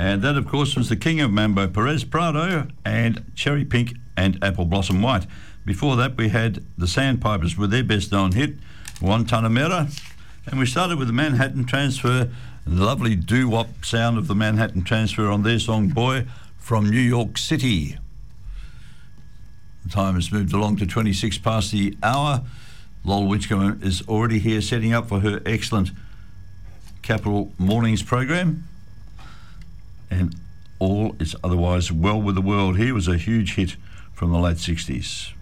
And that, of course, was the king of mambo, Perez Prado, and Cherry Pink and Apple Blossom White. Before that, we had the Sandpipers with their best-known hit, Guantanamera. And we started with the Manhattan Transfer, and the lovely doo-wop sound of the Manhattan Transfer on their song, Boy from New York City. The time has moved along to 26 past the hour. Lol Winchcombe is already here setting up for her excellent Capital Mornings program. And all is otherwise well with the world. Here was a huge hit from the late 60s.